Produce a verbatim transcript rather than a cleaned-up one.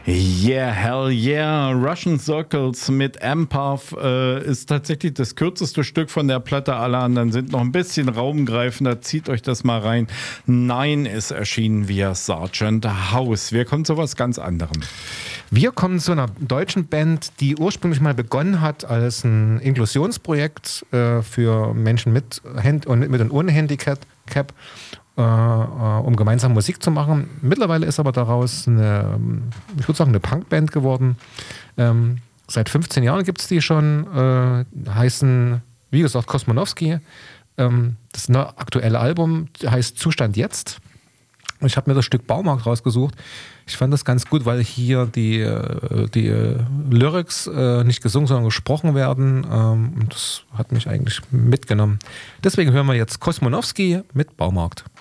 Yeah, hell yeah. Russian Circles mit Empath äh, ist tatsächlich das kürzeste Stück von der Platte. Alle anderen sind noch ein bisschen raumgreifender. Zieht euch das mal rein. Nein ist erschienen via Sergeant House. Wir kommen zu was ganz anderem. Wir kommen zu einer deutschen Band, die ursprünglich mal begonnen hat als ein Inklusionsprojekt äh, für Menschen mit, Hand- und mit und ohne Handicap. Cap. um gemeinsam Musik zu machen. Mittlerweile ist aber daraus eine, ich würde sagen, eine Punkband geworden. Ähm, seit fünfzehn Jahren gibt es die schon, äh, heißen, wie gesagt, Kosmonowski. Ähm, das neue aktuelle Album heißt Zustand jetzt. Ich habe mir das Stück Baumarkt rausgesucht. Ich fand das ganz gut, weil hier die, die Lyrics äh, nicht gesungen, sondern gesprochen werden. Ähm, und das hat mich eigentlich mitgenommen. Deswegen hören wir jetzt Kosmonowski mit Baumarkt.